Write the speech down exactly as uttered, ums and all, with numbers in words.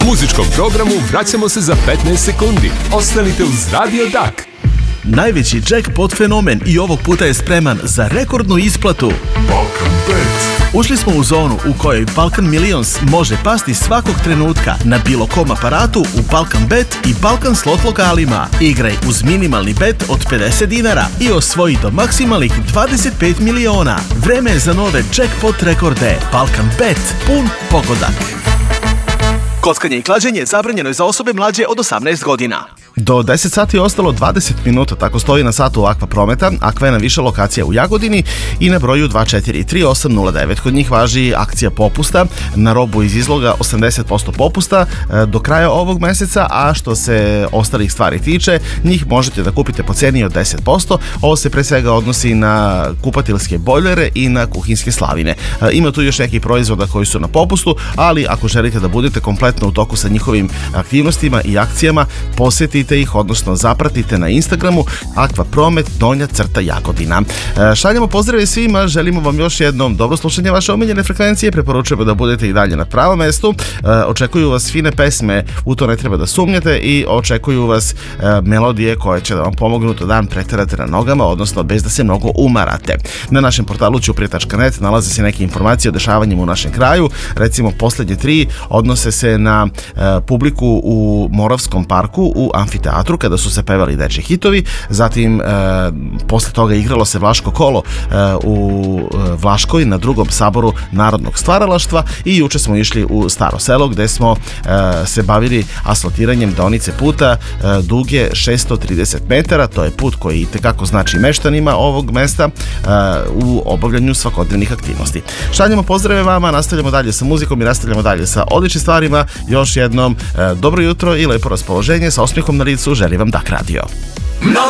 Muzičkom programu vraćamo se za petnaest sekundi. Ostanite uz Radio Dak. Najveći jackpot fenomen i ovog puta je spreman za rekordnu isplatu. Balkan Bet. Ušli smo u zonu u kojoj Balkan Millions može pasti svakog trenutka na bilo kom aparatu u Balkan Bet i Balkan slot lokalima. Igraj uz minimalni bet od pedeset dinara i osvoji do maksimalnih dvadeset pet miliona. Vreme je za nove jackpot rekorde. Balkan Bet, pun pogodak. Kockanje i klađenje zabranjeno je za osobe mlađe od osamnaest godina. Do deset sati je ostalo dvadeset minuta, tako stoji na satu Aqua Prometa. Aqua je na više lokacija u Jagodini i na broju dva četiri tri osam nula devet. Kod njih važi akcija popusta na robu iz izloga osamdeset posto popusta do kraja ovog meseca, a što se ostalih stvari tiče, njih možete da kupite po ceni od deset posto. Ovo se pre svega odnosi na kupatilske bojlere i na kuhinjske slavine. Ima tu još nekih proizvoda koji su na popustu, ali ako želite da budete kompletno u toku sa njihovim aktivnostima i akcijama, posjetite ih, odnosno zapratite na Instagramu Aqua Promet donja crta Jagodina. Šaljamo pozdrave svima, želimo vam još jednom dobro slušanje vaše omiljene frekvencije, preporučujemo da budete i dalje na pravom mestu. Očekuju vas fine pesme, u to ne treba da sumnjate, i očekuju vas melodije koje će da vam pomognu da dan preterate na nogama, odnosno bez da se mnogo umarate. Na našem portalu ćuprije tačka net nalaze se neke informacije o dešavanjima u našem kraju. Recimo, poslednje tri odnose se na publiku u Moravskom parku u amfiteatru kada su se pevali dečji hitovi. Zatim e, posle toga igralo se Vlaško kolo e, u Vlaškoj na drugom saboru narodnog stvaralaštva, i juče smo išli u Staro selo gde smo e, se bavili asfaltiranjem deonice puta e, duge šessto trideset metara. To je put koji itekako znači meštanima ovog mesta e, u obavljanju svakodnevnih aktivnosti. Šaljamo pozdrave vama, nastavljamo dalje sa muzikom i nastavljamo dalje sa odličnim stvarima. Još jednom e, dobro jutro i lepo raspoloženje, sa osmijehom na licu želim vam Dak Radio.